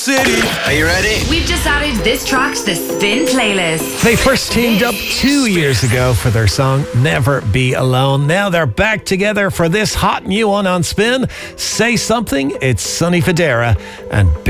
City. Are you ready? We've just added this track to the Spin playlist. They first teamed up 2 years ago for their song Never Be Alone. Now they're back together for this hot new one on Spin. Say Something. It's Sonny Fodera and